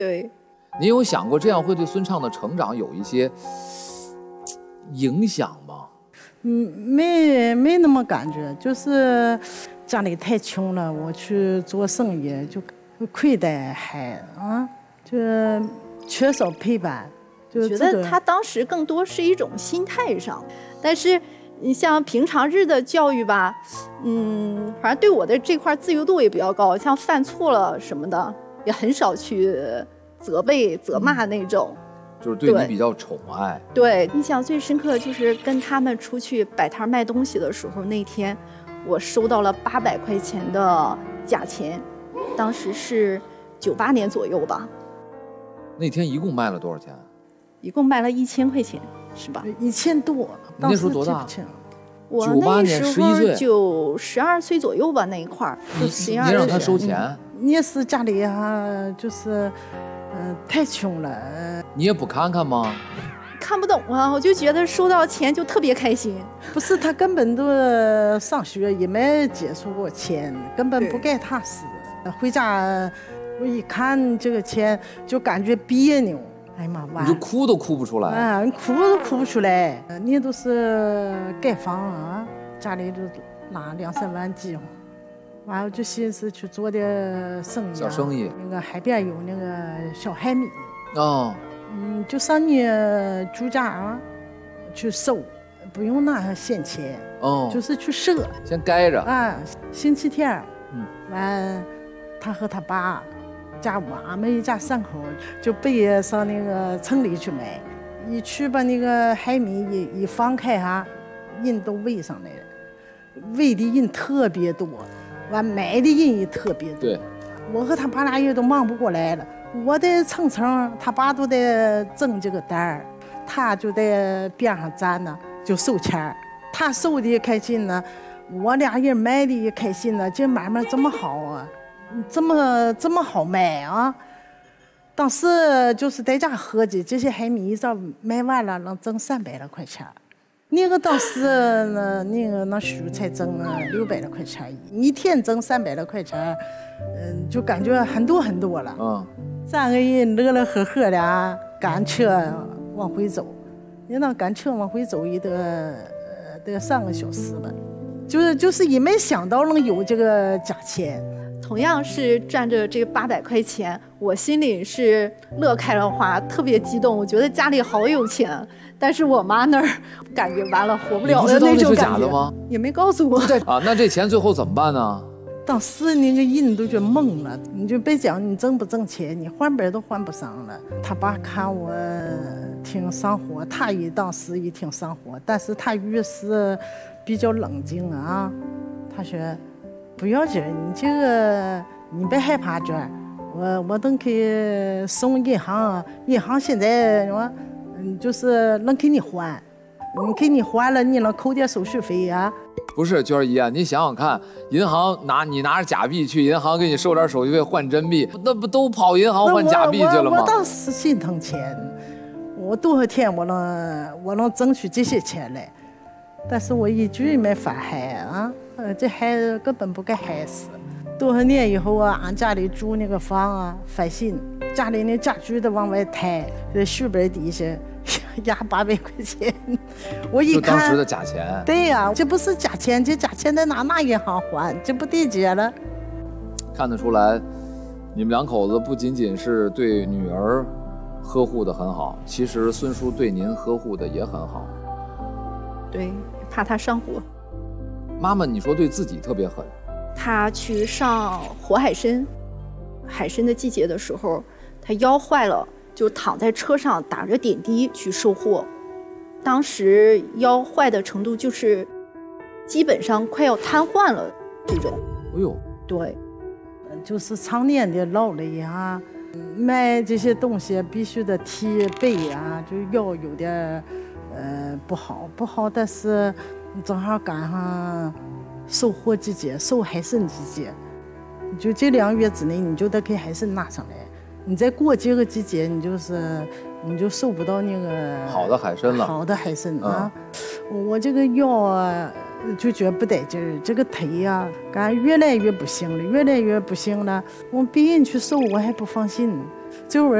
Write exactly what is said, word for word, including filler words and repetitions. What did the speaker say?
对， 你有想过这样会对孙畅的成长有一些影响吗？ 嗯，没没那么感觉，就是家里太穷了，我去做生意就亏待孩子啊，就缺少陪伴。就觉得他当时更多是一种心态上，但是你像平常日的教育吧，嗯，反正对我的这块自由度也比较高，像犯错了什么的也很少去责备责骂那种。 就是对你比较宠爱。 对，印象最深刻的就是跟他们出去摆摊卖东西的时候，那天我收到了八百块钱的假钱，当时是九八年左右吧。 那天一共卖了多少钱？ 一共卖了一千块钱，是吧？ 一千多。 你那时候多大？ 我那时候就十二岁左右吧，那一块儿。 你你让他收钱？ 嗯、你也是家里哈，就是，嗯、呃，太穷了。呃、 你也不看看吗？ 看不懂啊，我就觉得收到钱就特别开心。 不是，他根本都上学也没接触过钱，根本不该他事。回家我一看这个钱，就感觉别扭。哎呀妈，完你就哭都哭不出来。 啊，你哭都哭不出来。你都是盖房啊，家里就拿两三万计划，完了就寻思去做点生意、啊。 小生意。 那个海边有那个小海米。 哦。 嗯，就上你住家啊去收，不用拿现钱。 哦。 就是去赊。 先盖着。 啊，星期天， 嗯， 完，他和他爸。家我俺们一家三口就背上那个城里去买，一去把那个海米一一放开哈，人都围上来了，喂的人特别多，完买的人也特别多。 对， 我和他爸俩也都忙不过来了，我得蹭蹭，他爸都得挣这个单儿，他就在边上站呢，就收钱，他收的也开心呢，我俩人买的也开心呢，这买卖这么好啊。这么这么好卖啊！当时就是在家合计，这些海米一早卖完了，能挣三百来块钱。那个当时呢，那个那蔬菜挣了六百来块钱，一天挣三百来块钱，嗯，就感觉很多很多了。 嗯， 三个人乐乐呵呵的赶车往回走，你那赶车往回走也得呃得三个小时吧，就是就是也没想到能有这个价钱。 同样是赚着这八百块钱，我心里是乐开了花，特别激动。我觉得家里好有钱，但是我妈那儿感觉完了活不了的那种感觉。你不知道那是假的吗？也没告诉我。 啊，那这钱最后怎么办呢？ 当时那个人都觉得懵了，你就别讲你挣不挣钱，你还本都还不上了。他爸看我挺上火，他也当时也挺上火，但是他遇事比较冷静啊，他说。不要紧，你这个你别害怕这，我我等给送银行，银行现在我嗯就是能给你还，你给你还了，你能扣点手续费啊？ 不是娟姨啊，你想想看，银行拿你拿着假币去银行给你收点手续费换真币，那不都跑银行换假币去了吗？ 我, 我, 我当时心疼钱，我多少天我能我能争取这些钱来，但是我一句也没法害啊。呃，这孩子根本不该害死。多少年以后啊，俺家里住那个房啊，翻新，家里那家具都往外抬，在书本底下压八百块钱。我一看，就当时的假钱。 对呀、啊，这不是假钱，这假钱在哪哪银行还？这不对接了。 看得出来，你们两口子不仅仅是对女儿呵护得很好，其实孙叔对您呵护的也很好。 对，怕他上火。 妈妈，你说对自己特别狠。 他去上活海参，海参的季节的时候，他腰坏了，就躺在车上打着点滴去收货。当时腰坏的程度就是基本上快要瘫痪了这种。 哎呦， 对， 就是常年的劳累啊，买这些东西必须得提背啊，就腰有点呃不好不好，但是。正好赶上收获季节，收海参季节，就这两个月之内，你就得给海参拿上来。你再过几个季节，你就是你就收不到那个好的海参了。 好的海参啊，嗯、我这个腰啊就觉得不带劲儿，这个腿呀、啊，感觉越来越不行了，越来越不行了。我别人去收我还不放心， 这会儿